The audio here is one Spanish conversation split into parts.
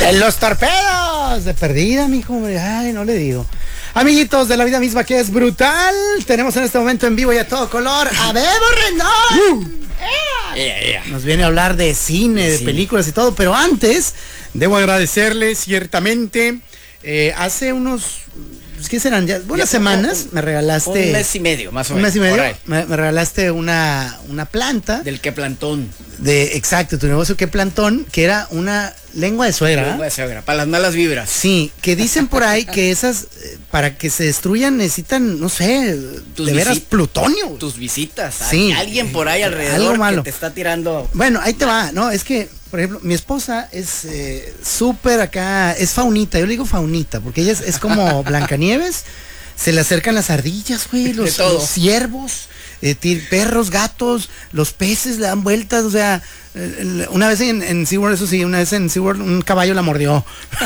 En los torpedos de perdida, mijo. Ay, no le digo. Amiguitos de la vida misma que es brutal, tenemos en este momento en vivo y a todo color a Bebo Rendón. Nos viene a hablar de cine, de películas y todo, pero antes debo agradecerle ciertamente. Hace unos, ¿qué serán? Ya, unas semanas me regalaste. Un mes y medio, más o menos. Un mes y medio. Me regalaste una planta. Del Qué Plantón. Exacto, tu negocio Qué Plantón, que era una lengua de suegra. Lengua de suegra, para las malas vibras. Sí, que dicen por ahí que esas, para que se destruyan, necesitan, no sé, de veras plutonio. Tus visitas. Sí. Hay alguien por ahí alrededor que te está tirando. Bueno, ahí te va, ¿no? Es que, por ejemplo, mi esposa es súper acá, es faunita, yo le digo faunita, porque ella es como Blancanieves. Se le acercan las ardillas, güey, los ciervos, perros, gatos, los peces le dan vueltas, o sea, una vez en SeaWorld, eso sí, una vez en SeaWorld un caballo la mordió.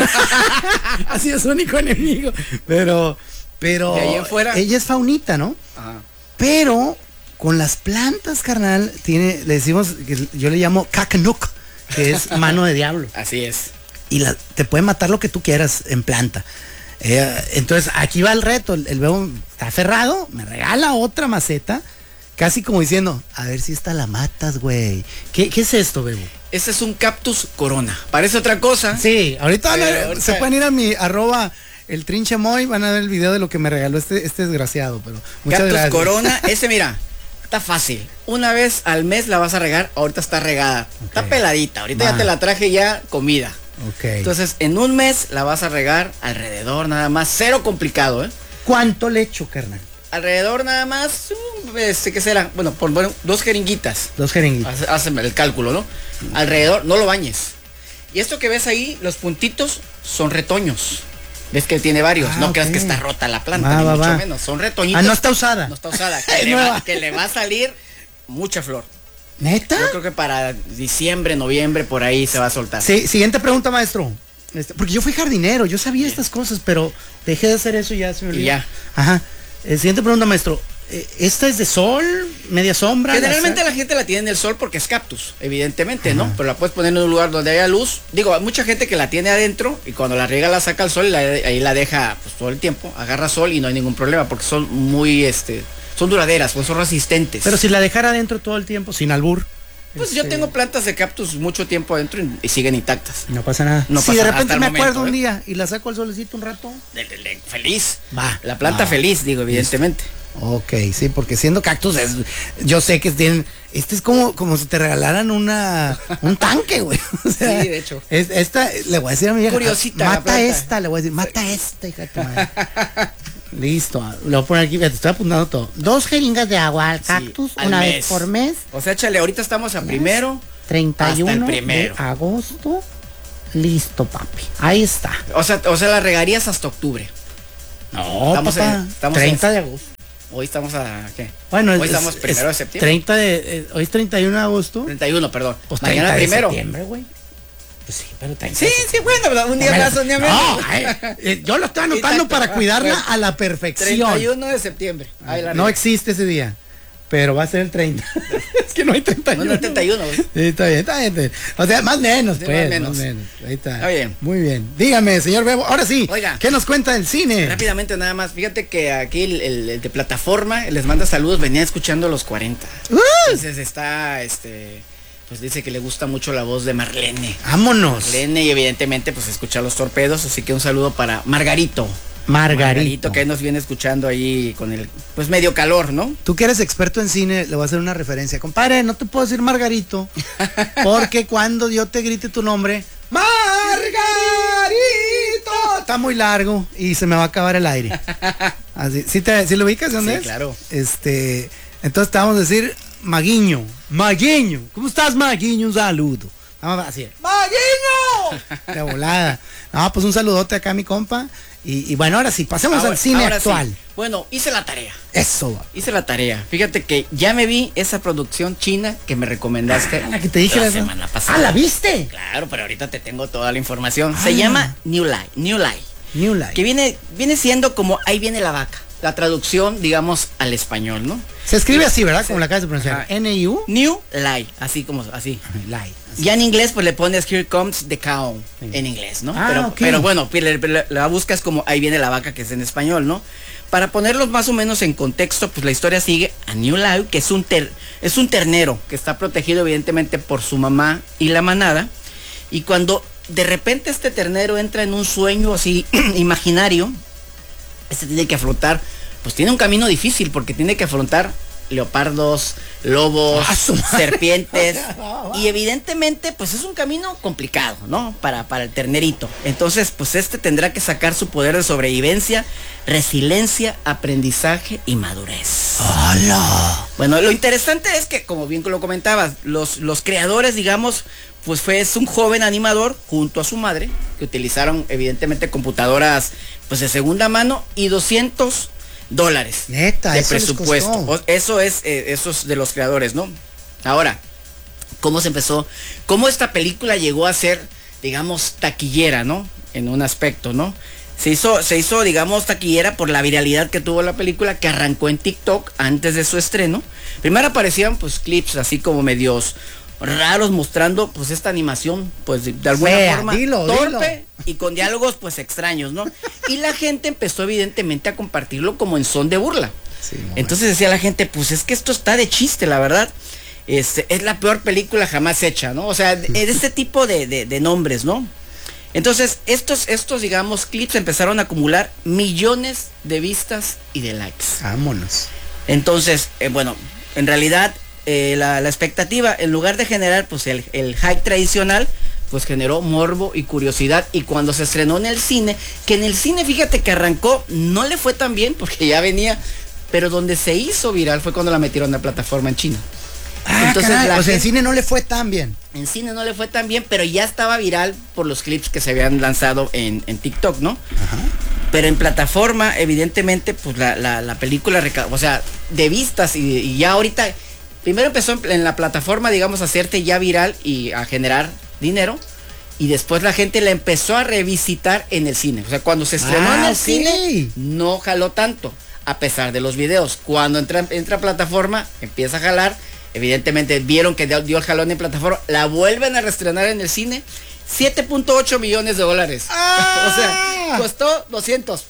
Ha sido su único enemigo. Pero de ahí en fuera, ella es faunita, ¿no? Ajá. Pero con las plantas, carnal, le decimos, yo le llamo cacanuk, que es mano de diablo. Así es. Y te puede matar lo que tú quieras en planta. Entonces aquí va el reto, el Bebo está aferrado, me regala otra maceta, casi como diciendo, a ver si esta la matas, güey. ¿Qué es esto, Bebo? Este es un cactus corona, parece otra cosa. Sí, ahorita se pueden ir a mi @ el trinchemoy, van a ver el video de lo que me regaló este desgraciado, pero muchas cactus gracias. Corona, mira, está fácil, una vez al mes la vas a regar, ahorita está regada, está peladita, ahorita ya te la traje ya comida. Okay. Entonces, en un mes la vas a regar alrededor nada más, cero complicado, ¿eh? ¿Cuánto le echo, carnal? Alrededor nada más, ¿qué será? Bueno, por 2 jeringuitas. 2 jeringuitas. Hazme el cálculo, ¿no? Alrededor, no lo bañes. Y esto que ves ahí, los puntitos, son retoños. Ves que tiene varios, no creas que está rota la planta, ni mucho menos, son retoñitos. No está usada. No está usada, que le va a salir mucha flor. ¿Neta? Yo creo que para diciembre, noviembre, por ahí se va a soltar. Sí, siguiente pregunta, maestro. Porque yo fui jardinero, yo sabía estas cosas, pero dejé de hacer eso y ya se me olvidó. Y ya. Ajá. Siguiente pregunta, maestro. ¿Esta es de sol? ¿Media sombra? Generalmente la gente la tiene en el sol porque es cactus, evidentemente, ¿no? Pero la puedes poner en un lugar donde haya luz. Digo, hay mucha gente que la tiene adentro y cuando la riega la saca al sol y ahí la deja pues, todo el tiempo, agarra sol y no hay ningún problema porque son muy, son duraderas, pues son resistentes. Pero si la dejara adentro todo el tiempo, sin albur. Pues yo tengo plantas de cactus mucho tiempo adentro y siguen intactas. No pasa nada. No si pasa de repente me acuerdo momento, un día y la saco al solecito un rato. Feliz. Va. La planta feliz, digo, evidentemente. Ok, sí, porque siendo cactus yo sé que tienen, es como si te regalaran un tanque, güey. O sea, sí, de hecho. Esta, le voy a decir a mi hija, curiosita, mata esta, le voy a decir, mata esta, hija de tu madre. Listo, lo voy a poner aquí, te estoy apuntando todo. 2 jeringas de agua al cactus, al una mes. vez por mes. O sea, échale, ahorita estamos a 31 de agosto. Listo, papi. Ahí está. O sea, la regarías hasta octubre. No, estamos papá, 30 de agosto. Hoy estamos a ¿qué? Bueno, hoy estamos 1 de septiembre. Hoy es 31 de agosto. 31, perdón. Pues mañana 30 de 1. septiembre, güey. Pues sí, pero 30. Sí, bueno, un día más, un día menos. Yo lo estoy anotando para cuidarla a la perfección. 31 de septiembre. No existe ese día, pero va a ser el 30. Es que no hay 31. No, el 31, güey. Sí, está bien. O sea, más o menos, sí, pues. Más o menos. Ahí está. Está bien. Muy bien. Dígame, señor Bebo. Ahora sí, oiga, ¿qué nos cuenta del cine? Rápidamente nada más. Fíjate que aquí el de plataforma les manda saludos. Venía escuchando los 40. Entonces está, pues dice que le gusta mucho la voz de Marlene. Vámonos. Marlene y evidentemente pues escucha los torpedos. Así que un saludo para Margarito, que nos viene escuchando ahí con el, pues medio calor, ¿no? Tú que eres experto en cine, le voy a hacer una referencia. Compadre, no te puedo decir Margarito, porque cuando yo te grite tu nombre, ¡Margarito! Está muy largo y se me va a acabar el aire. Así, ¿sí lo ubicas? ¿Dónde es? Sí, claro. Entonces te vamos a decir Maguiño. ¿Cómo estás, Maguiño? Un saludo. Vamos a decir, ¡Maguiño! De volada. No, pues un saludote acá a mi compa. Y bueno, ahora sí, pasemos al cine actual. Sí. Bueno, hice la tarea. Eso. Hice la tarea. Fíjate que ya me vi esa producción china que me recomendaste. La que te dije la semana pasada. ¿La viste? Claro, pero ahorita te tengo toda la información. Se llama New Life. New Life. Que viene siendo como Ahí viene la vaca. la traducción, digamos, al español, ¿no? Se escribe así, ¿verdad? Como la acabas de pronunciar. N-I-U. New Lie, así como así. Lie. Así. Ya en inglés, pues le pones Here Comes the Cow, en inglés, ¿no? Pero bueno, la buscas como Ahí viene la vaca, que es en español, ¿no? Para ponerlos más o menos en contexto, pues la historia sigue a New Lie, que es un ternero que está protegido evidentemente por su mamá y la manada. Y cuando de repente este ternero entra en un sueño así imaginario, tiene que afrontar, pues tiene un camino difícil porque tiene que afrontar leopardos, lobos, serpientes, y evidentemente pues es un camino complicado, ¿no? Para el ternerito. Entonces pues tendrá que sacar su poder de sobrevivencia, resiliencia, aprendizaje y madurez. ¡Hala! Bueno, lo interesante es que, como bien lo comentabas, los creadores, digamos, pues es un joven animador junto a su madre, que utilizaron evidentemente computadoras pues de segunda mano y $200 neta, de eso presupuesto. Eso es de los creadores, ¿no? Ahora, ¿cómo se empezó? ¿Cómo esta película llegó a ser, digamos, taquillera, ¿no? En un aspecto, ¿no? Se hizo, digamos, taquillera por la viralidad que tuvo la película, que arrancó en TikTok antes de su estreno. Primero aparecían pues clips así como medios raros mostrando pues esta animación pues de alguna forma torpe y con diálogos pues extraños, ¿no? Y la gente empezó evidentemente a compartirlo como en son de burla. Sí, entonces decía la gente, pues es que esto está de chiste, la verdad. Es la peor película jamás hecha, ¿no? O sea, de este tipo de nombres, ¿no? Entonces, estos, digamos, clips empezaron a acumular millones de vistas y de likes. Vámonos. Entonces, bueno, en realidad la expectativa, en lugar de generar pues el hype tradicional, pues generó morbo y curiosidad. Y cuando se estrenó en el cine, que en el cine, fíjate que arrancó, no le fue tan bien porque ya venía, pero donde se hizo viral fue cuando la metieron a la plataforma en China. Entonces, o sea, en cine no le fue tan bien. En cine no le fue tan bien, pero ya estaba viral por los clips que se habían lanzado en TikTok, ¿no? Ajá. Pero en plataforma, evidentemente, pues la película, o sea, de vistas y ya ahorita, primero empezó en la plataforma, digamos, a hacerte ya viral y a generar dinero. Y después la gente la empezó a revisitar en el cine. O sea, cuando se estrenó en el cine, no jaló tanto, a pesar de los videos. Cuando entra a plataforma, empieza a jalar. Evidentemente vieron que dio el jalón en plataforma, la vuelven a reestrenar en el cine, $7.8 millones. O sea, costó $200.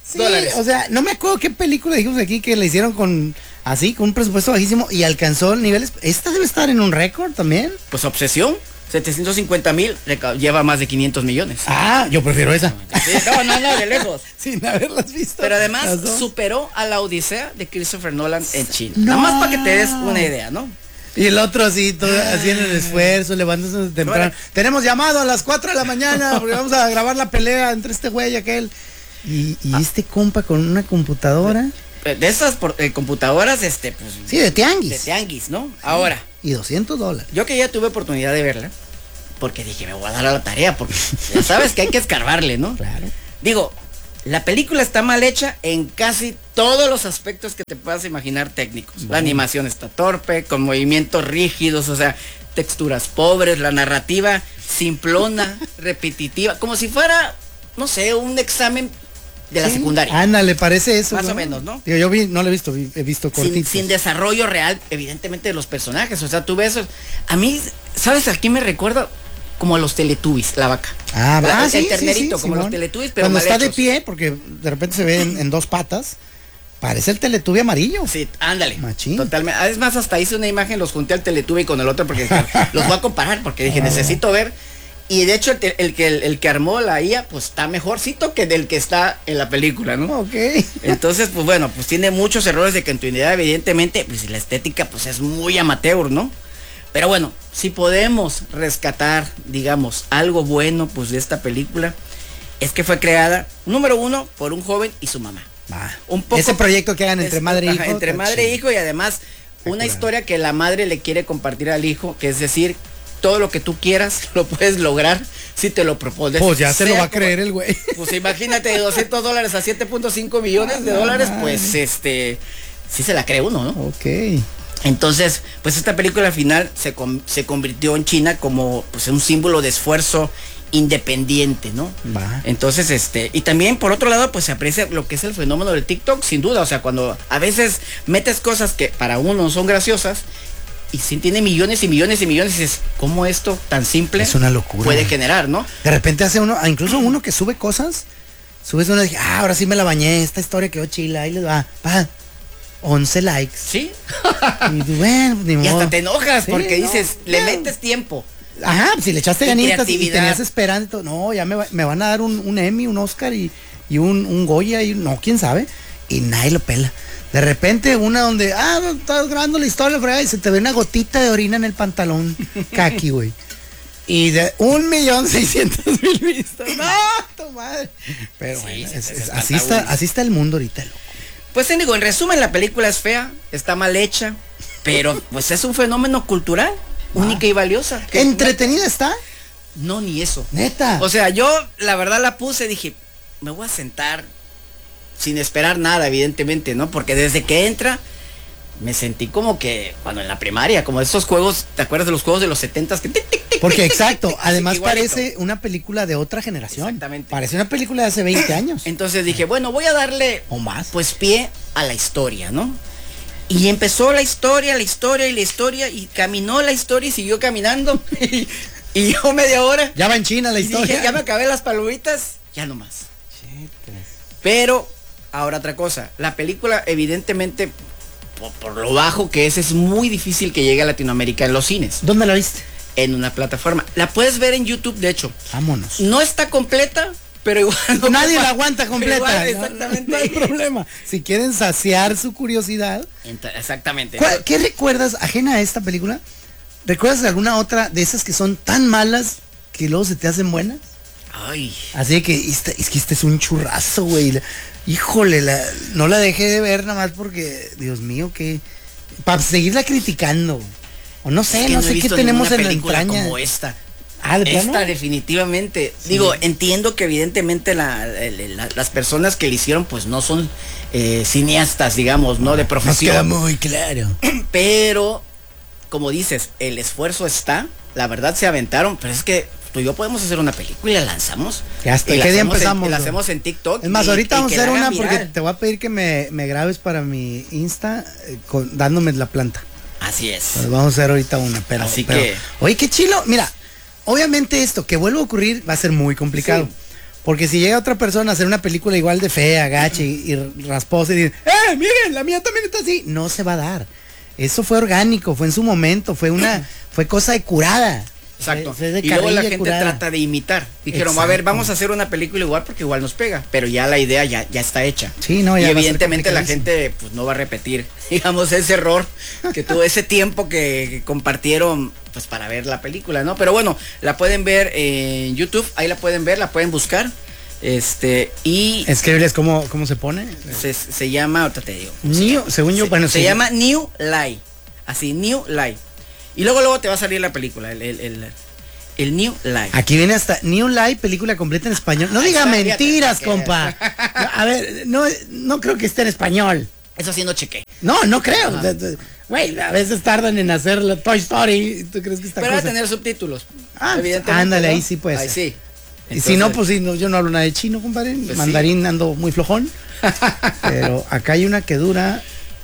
O sea, no me acuerdo qué película dijimos aquí que la hicieron con un presupuesto bajísimo y alcanzó niveles. ¿Esta debe estar en un récord también? Pues Obsesión, 750,000, lleva más de 500 millones. Yo prefiero esa. Sí, no, de lejos. Sin haberlas visto. Pero además superó a la Odisea de Christopher Nolan en China. Nada más para que te des una idea, ¿no? Y el otro así, todo haciendo el esfuerzo, levantándose temprano. Bueno, tenemos llamado a las 4 de la mañana porque vamos a grabar la pelea entre este güey y aquel. Y este compa con una computadora. De esas computadoras, pues. Sí, de tianguis. De tianguis, ¿no? Ahora. Y $200. Yo que ya tuve oportunidad de verla, porque dije, me voy a dar a la tarea, porque ya sabes que hay que escarbarle, ¿no? Claro. Digo, la película está mal hecha en casi todos los aspectos que te puedas imaginar técnicos. Bueno. La animación está torpe, con movimientos rígidos, o sea, texturas pobres, la narrativa simplona, repetitiva, como si fuera, no sé, un examen de la secundaria. Ándale, parece eso. Más o menos, ¿no? Yo no lo he visto, he visto cortitos. Sin desarrollo real, evidentemente, de los personajes. O sea, tú ves, a mí, ¿sabes a quién me recuerda? Como a los Teletubbies, la vaca. El ternerito, como los Teletubbies, pero cuando mal está hechos. De pie, porque de repente se ve en dos patas, parece el Teletubby amarillo. Sí, ándale. Machín. Totalmente. Es más, hasta hice una imagen, los junté al Teletubby con el otro, porque los voy a comparar, porque dije, necesito ver. Y de hecho el que armó la IA pues está mejorcito que del que está en la película, ¿no? Ok. Entonces, pues bueno, pues tiene muchos errores de continuidad, evidentemente, pues la estética pues es muy amateur, ¿no? Pero bueno, si podemos rescatar, digamos, algo bueno pues de esta película, es que fue creada, número uno, por un joven y su mamá. Un poco, ese proyecto que hagan entre madre e hijo. Entre madre e hijo, y además una historia que la madre le quiere compartir al hijo, que es decir, todo lo que tú quieras lo puedes lograr si te lo propones. Pues ya se lo va a creer el güey. Pues imagínate, de $200 a $7.5 millones, pues sí se la cree uno, ¿no? Ok. Entonces, pues esta película al final se convirtió en China como pues un símbolo de esfuerzo independiente, ¿no? Va. Entonces, y también por otro lado, pues se aprecia lo que es el fenómeno del TikTok, sin duda. O sea, cuando a veces metes cosas que para uno no son graciosas, y sí tiene millones y millones y millones, y dices, ¿cómo esto tan simple es una locura puede generar, no? De repente hace uno, incluso uno que sube cosas, subes una y dije, ahora sí me la bañé, esta historia quedó chila, ahí les va, 11 likes. Sí. Y tú, bueno, ni modo. Y hasta te enojas Sí, porque no, dices, le no. metes tiempo. Ajá, si le echaste Y ganitas y creatividad. tenías esperanza, no, ya me van a dar un Emmy, un Oscar y un Goya, y no, quién sabe, y nadie lo pela. De repente una donde, estás grabando la historia, y se te ve una gotita de orina en el pantalón kaki, güey. Y de 1.600.000 vistas. No, tu madre. Pero Sí, bueno, así está el mundo ahorita, loco. Pues te digo, en resumen, la película es fea, está mal hecha, pero pues es un fenómeno cultural, única y valiosa. ¿Entretenida está? No, ni eso. Neta. O sea, yo la verdad la puse, dije, me voy a sentar sin esperar nada, evidentemente, ¿no? Porque desde que entra, me sentí como que cuando en la primaria, como esos juegos, ¿te acuerdas de los juegos de los 70s? Que Porque exacto, además igualito. parece una película de otra generación. Exactamente. Parece una película de hace 20 años. Entonces dije, bueno, voy a darle O más. pues pie a la historia, ¿no? Y empezó la historia, y caminó la historia y siguió caminando. y yo media hora. Ya va en China la Y historia. dije, ya me acabé las palomitas, ya no más. Pero, ahora otra cosa, la película evidentemente, por lo bajo que es muy difícil que llegue a Latinoamérica en los cines, ¿Dónde la viste? en una plataforma. La puedes ver en YouTube, de hecho. Vámonos. No está completa, pero igual no Nadie ocupa- la aguanta completa. Igual, No, exactamente. No hay problema. Si quieren saciar su curiosidad. Exactamente. ¿Qué recuerdas, ajena a esta película? ¿Recuerdas de alguna otra de esas que son tan malas que luego se te hacen buenas? Ay. Así que es que este es un churrazo, güey. Híjole, no la dejé de ver nada más porque, Dios mío, que para seguirla criticando. O no sé, Es que no he sé qué visto tenemos ninguna en la película entraña. como esta. ¿De plano? Esta definitivamente. Sí. Digo, entiendo que evidentemente las personas que le hicieron pues no son cineastas, digamos, ¿no? De Nos queda profesión. muy claro. Pero, como dices, el esfuerzo está. La verdad se aventaron, pero es que tú y yo podemos hacer una película y la lanzamos. Ya está, Y la ¿qué día hacemos empezamos? y la ¿no? hacemos en TikTok. Es más, y- ahorita y vamos a que hacer la hagan una porque viral. te voy a pedir que me grabes para mi Insta dándome la planta. Así es. Pues vamos a hacer ahorita una, pero. Así pero- que- Oye, qué chilo. Mira, obviamente esto que vuelva a ocurrir va a ser muy complicado. Sí. Porque si llega otra persona a hacer una película igual de fea, gacha y rasposa y dice, miren, la mía también está así, no se va a dar. Eso fue orgánico, fue en su momento, fue cosa de curada. Exacto. Fue de Y luego la carrilla gente curada. trata de imitar. Dijeron, a ver, Exacto. vamos a hacer una película igual porque igual nos pega. Pero ya la idea ya está hecha. Sí, no, y ya va a ser evidentemente la complicadísimo. gente pues no va a repetir, digamos, ese error que tuvo ese tiempo que compartieron pues para ver la película, ¿no? Pero bueno, la pueden ver en YouTube, ahí la pueden ver, la pueden buscar. Y Escríbeles cómo se pone. se llama, ahorita te digo. Según yo, bueno, se sí. llama New Lie. Así, New Lie. Y luego te va a salir la película, el New Lie. Aquí viene hasta New Life, película completa en español. No diga Fíjate, mentiras, que- compa. No, a ver, no creo que esté en español. Eso sí no chequé. No creo. Ajá. Güey, a veces tardan en hacer la Toy Story. ¿Tú crees que esta Pero va a cosa? tener subtítulos. Ah, evidentemente. ándale, ¿no? ahí sí puede Ahí ser. sí. Y si no, Entonces, pues sí, yo no hablo nada de chino, compadre. Pues Mandarín ando muy flojón. Pero acá hay una que dura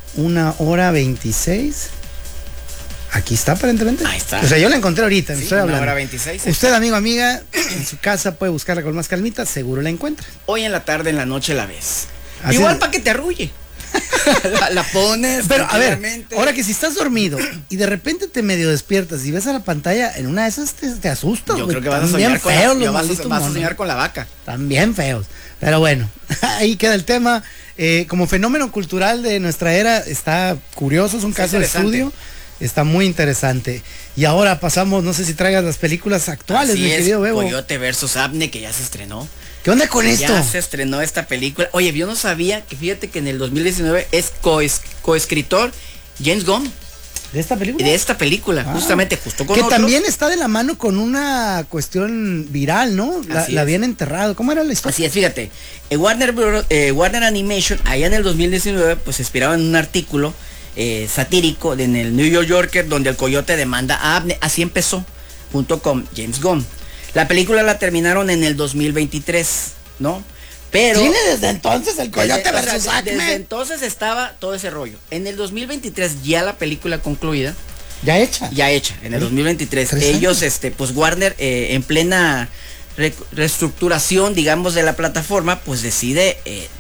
1:26. Aquí está aparentemente. Ahí está. O sea, yo la encontré ahorita, Sí, estoy hablando. 1:26. Usted, amigo, amiga, en su casa puede buscarla con más calmita, seguro la encuentra. Hoy en la tarde, en la noche la ves. Así Igual es. para que te arrulle. la pones. Pero a ver, tranquilamente. ahora que si estás dormido y de repente te medio despiertas y ves a la pantalla, en una de esas te asustas. Yo güey. creo que vas a Están bien soñar con feos los vas malditos a monos. soñar con la vaca. Están bien feos. Pero bueno, ahí queda el tema. Como fenómeno cultural de nuestra era, está curioso, es un caso de interesante. estudio. Está muy interesante. Y ahora pasamos, no sé si traigas las películas actuales, Así mi es, querido Bebo. Coyote versus Abne, que ya se estrenó. ¿Qué onda con esto? Ya se estrenó esta película. Oye, yo no sabía que fíjate que en el 2019 es coescritor James Gunn ¿De esta película? de esta película, justamente justo con que otros. también está de la mano con una cuestión viral, ¿no? Así La es. habían enterrado. ¿Cómo era la historia? Así es, fíjate. Warner Animation, allá en el 2019, pues se inspiraba en un artículo satírico en el New Yorker, donde el coyote demanda a Abne. Así empezó, junto con James Gunn. La película la terminaron en el 2023, ¿no? Pero ¿tiene desde entonces el Coyote versus Acme? Desde entonces estaba todo ese rollo. En el 2023 ya la película concluida. ¿Ya hecha? Ya hecha, en el 2023. Ellos, pues Warner, en plena reestructuración, digamos, de la plataforma, pues decide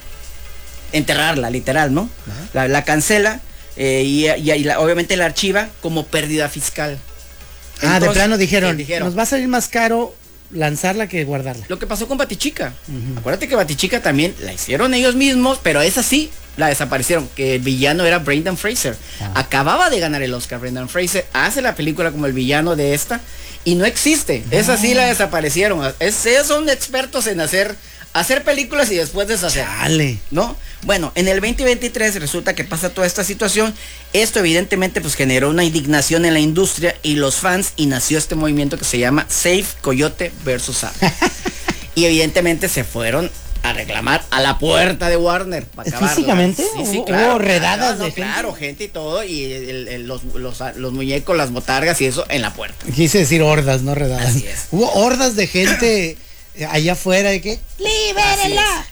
enterrarla, literal, ¿no? La cancela y obviamente la archiva como pérdida fiscal. Entonces, de plano dijeron, nos va a salir más caro lanzarla que guardarla. Lo que pasó con Batichica. Acuérdate que Batichica también la hicieron ellos mismos, pero esa sí la desaparecieron, que el villano era Brendan Fraser. Acababa de ganar el Oscar Brendan Fraser, hace la película como el villano de esta y no existe. Esa sí la desaparecieron. Ellos son expertos en hacer películas y después deshacer. Chale. ¿No? Bueno, en el 2023 resulta que pasa toda esta situación. Esto evidentemente pues generó una indignación en la industria y los fans, y nació este movimiento que se llama Save Coyote versus Acme. Y evidentemente se fueron a reclamar a la puerta de Warner para acabarlo. ¿Físicamente? Sí, claro. Hubo redadas de gente. Claro, gente y todo, y los muñecos, las botargas y eso en la puerta. Quise decir hordas, no redadas. Así es. Hubo hordas de gente allá afuera de que libérenla.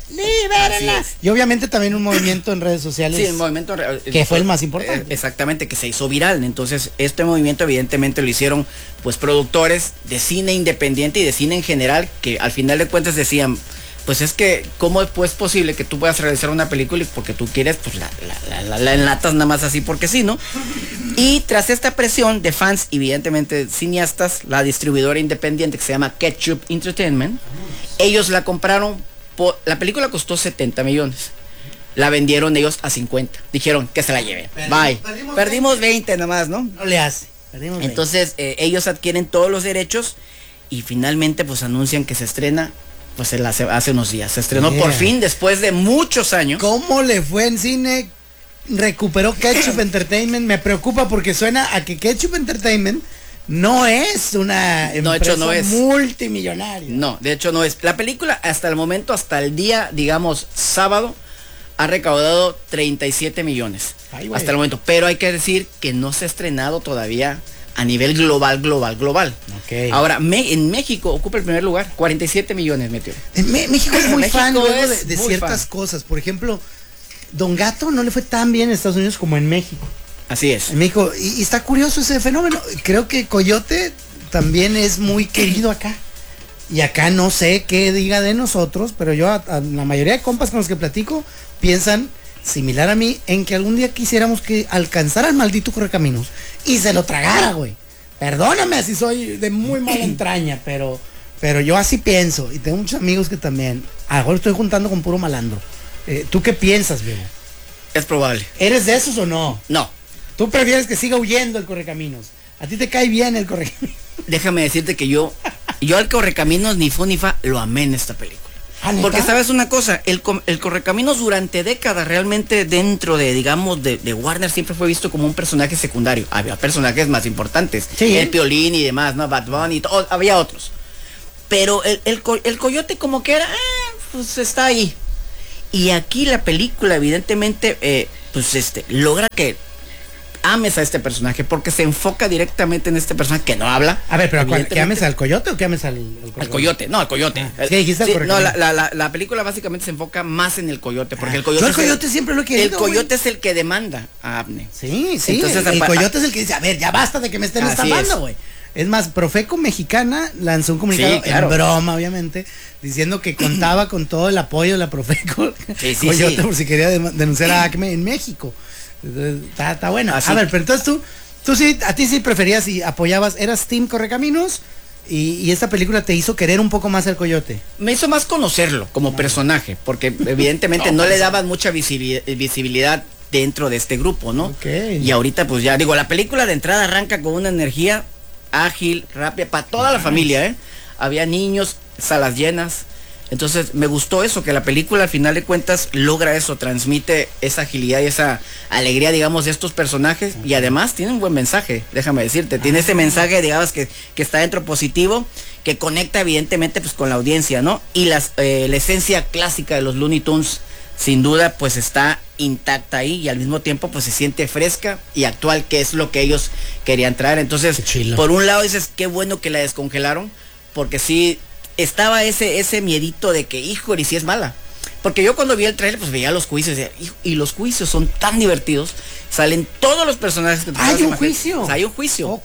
Y obviamente también un movimiento en redes sociales. Sí, el movimiento que fue el más importante. Exactamente, que se hizo viral. Entonces, este movimiento evidentemente lo hicieron pues productores de cine independiente y de cine en general, que al final de cuentas decían, pues es que, ¿cómo es posible que tú puedas realizar una película y porque tú quieres, pues la enlatas nada más así porque sí, ¿no? Y tras esta presión de fans y evidentemente cineastas, la distribuidora independiente que se llama Ketchup Entertainment, ellos la compraron, la película costó 70 millones. La vendieron ellos a 50. Dijeron que se la lleven. Bye. Perdimos 20 nada más, ¿no? No le hace. Perdimos Entonces, ellos adquieren todos los derechos y finalmente pues anuncian que se estrena. Pues hace unos días. Se estrenó por fin después de muchos años. ¿Cómo le fue en cine? Recuperó Ketchup Entertainment. Me preocupa porque suena a que Ketchup Entertainment no es una empresa multimillonaria. No, de hecho no es. La película hasta el momento, hasta el día, digamos, sábado, ha recaudado 37 millones. Hasta el momento. Pero hay que decir que no se ha estrenado todavía a nivel global. Okay. Ahora, en México ocupa el primer lugar, 47 millones metió. México es muy fan de ciertas cosas. Por ejemplo, Don Gato no le fue tan bien en Estados Unidos como en México. Así es. En México, y está curioso ese fenómeno. Creo que Coyote también es muy querido acá. Y acá no sé qué diga de nosotros, pero yo a la mayoría de compas con los que platico piensan similar a mí, en que algún día quisiéramos que alcanzara al maldito Correcaminos y se lo tragara, güey. Perdóname si soy de muy mala entraña, pero yo así pienso, y tengo muchos amigos que también. A lo mejor estoy juntando con puro malandro. ¿Tú qué piensas, viejo? Es probable. ¿Eres de esos o no? No. ¿Tú prefieres que siga huyendo el Correcaminos? ¿A ti te cae bien el Correcaminos? Déjame decirte que yo al Correcaminos ni fu ni fa lo amé en esta película. Porque sabes una cosa, el Correcaminos durante décadas realmente dentro de, digamos, de Warner siempre fue visto como un personaje secundario. Había personajes más importantes, sí, el Piolín y demás, ¿no? Bad Bunny, había otros. Pero el Coyote como que era, pues está ahí. Y aquí la película evidentemente, logra que ames a este personaje porque se enfoca directamente en este personaje que no habla. A ver, pero ¿que ames al Coyote o que ames al Coyote? No, al Coyote. ¿Qué dijiste? Sí, no, la película básicamente se enfoca más en el Coyote porque el Coyote, yo el Coyote siempre lo he querido. El Coyote es el que demanda a Abne. Sí. Entonces, el Coyote es el que dice, a ver, ya basta de que me estén estafando, güey. Es más, Profeco Mexicana lanzó un comunicado, sí, claro, en broma, obviamente, diciendo que contaba con todo el apoyo de la Profeco Coyote por si quería denunciar a Acme en México. Está bueno. A ver, pero entonces tú sí, a ti sí preferías y apoyabas, eras Team Correcaminos y esta película te hizo querer un poco más al Coyote. Me hizo más conocerlo como personaje, porque evidentemente no le daban mucha visibilidad dentro de este grupo, ¿no? Okay. Y ahorita pues ya digo, la película de entrada arranca con una energía ágil, rápida, para toda la familia, ¿eh? Había niños, salas llenas. Entonces me gustó eso, que la película al final de cuentas logra eso, transmite esa agilidad y esa alegría, digamos, de estos personajes, y además tiene un buen mensaje, déjame decirte, tiene ese mensaje, digamos, que está dentro positivo, que conecta evidentemente pues con la audiencia, ¿no? Y la esencia clásica de los Looney Tunes, sin duda, pues está intacta ahí y al mismo tiempo pues se siente fresca y actual, que es lo que ellos querían traer. Entonces, por un lado dices, qué bueno que la descongelaron, porque sí estaba ese miedito de que, híjole, si es mala. Porque yo cuando vi el trailer, pues veía los juicios y los juicios son tan divertidos. Salen todos los personajes que ¿Hay un juicio? O sea, hay un juicio. Ok.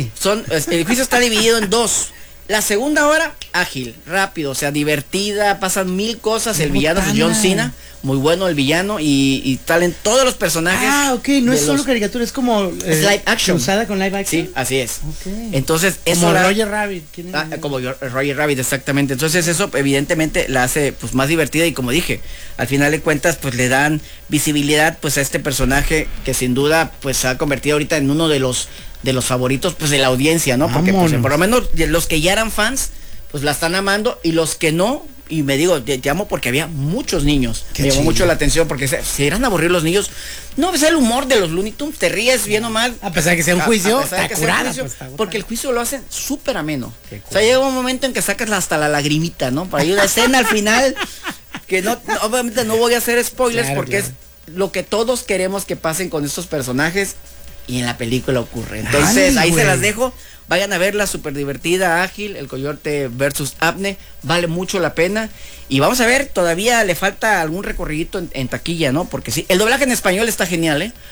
El juicio está dividido en dos. La segunda hora, ágil, rápido, o sea, divertida, pasan mil cosas. El villano es John Cena, muy bueno el villano, y salen todos los personajes. Ah, ok, no es solo caricatura, es como live action. Usada con live action. Sí, así es. Okay. Entonces, como Roger Rabbit. Como Roger Rabbit, exactamente. Entonces eso evidentemente la hace pues más divertida, y como dije, al final de cuentas pues le dan visibilidad pues a este personaje que sin duda pues se ha convertido ahorita en uno de los favoritos pues de la audiencia, ¿no? Porque pues, por lo menos los que ya eran fans pues la están amando, y los que no, y me digo, te amo porque había muchos niños. Me llamó mucho la atención porque se eran aburrir los niños. No, pues el humor de los Looney Tunes, te ríes bien o mal. A pesar de que sea un juicio, porque el juicio lo hacen súper ameno. O sea, llega un momento en que sacas hasta la lagrimita, ¿no? Para ir a una escena al final, que no, obviamente no voy a hacer spoilers, porque es lo que todos queremos que pasen con estos personajes, y en la película ocurre. Entonces, ahí se las dejo. Vayan a verla, súper divertida, ágil, El Coyote versus Abne, vale mucho la pena. Y vamos a ver, todavía le falta algún recorridito en taquilla, ¿no? Porque sí, el doblaje en español está genial, ¿eh?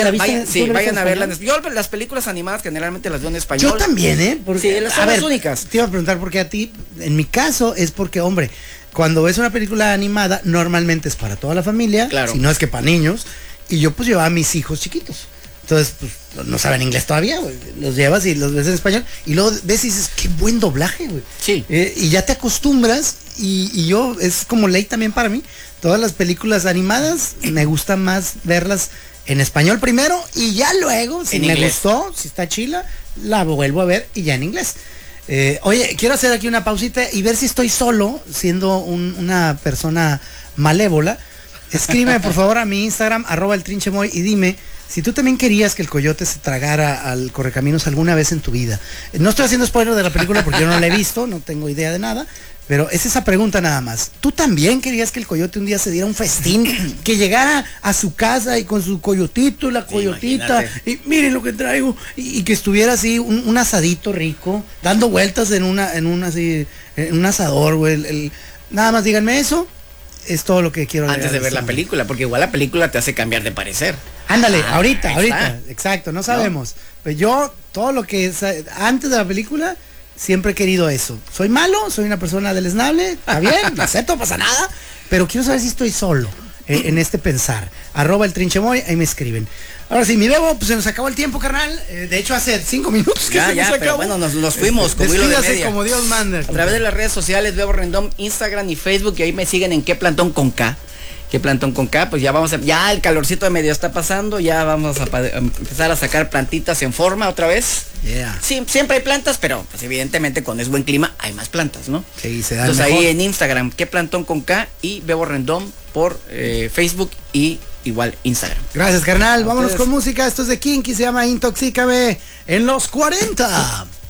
Vayan a verla. Yo las películas animadas generalmente las veo en español. Yo también, ¿eh? Porque, son las únicas. Te iba a preguntar, porque a ti, en mi caso, es porque, hombre, cuando ves una película animada, normalmente es para toda la familia, claro, si no es que para niños, y yo pues llevaba a mis hijos chiquitos. Entonces, pues, no saben inglés todavía, güey. Los llevas y los ves en español. Y luego ves y dices, qué buen doblaje, güey. Sí. Y ya te acostumbras. Y yo, es como ley también para mí. Todas las películas animadas, me gusta más verlas en español primero. Y ya luego, si me gustó, si está chila, la vuelvo a ver y ya en inglés. Oye, quiero hacer aquí una pausita y ver si estoy solo, siendo una persona malévola. Escríbeme, por favor, a mi Instagram, @eltrinchemoy, y dime si tú también querías que el coyote se tragara al Correcaminos alguna vez en tu vida. No estoy haciendo spoiler de la película porque yo no la he visto, no tengo idea de nada, pero es esa pregunta nada más. ¿Tú también querías que el coyote un día se diera un festín, que llegara a su casa y con su coyotito y la coyotita, y miren lo que traigo, y que estuviera así un asadito rico, dando vueltas en un asador, güey? Nada más díganme eso. Es todo lo que quiero antes de ver la película, porque igual la película te hace cambiar de parecer. Ándale, ahorita, exacto, no sabemos. Pues yo, todo lo que es antes de la película, siempre he querido eso. Soy malo, soy una persona deleznable, está bien, lo acepto, no pasa nada, pero quiero saber si estoy solo en este pensar. @eltrinchemoy, ahí me escriben. Ahora sí, mi Bebo, pues se nos acabó el tiempo, carnal. De hecho, hace 5 minutos que se nos acabó. Pero bueno, nos fuimos como hilo de media. Como Dios manda. A través de las redes sociales, Bebo Rendón, Instagram y Facebook, y ahí me siguen en Qué Plantón con K. Qué Plantón con K, pues ya el calorcito de medio está pasando, ya vamos a empezar a sacar plantitas en forma otra vez. Yeah. Sí, siempre hay plantas, pero pues evidentemente cuando es buen clima hay más plantas, ¿no? Sí, se da. Entonces mejor. Ahí en Instagram, Qué Plantón con K, y Bebo Rendón por Facebook y igual Instagram. Gracias, carnal. Vámonos con música. Esto es de Kinky, se llama Intoxícame en los 40.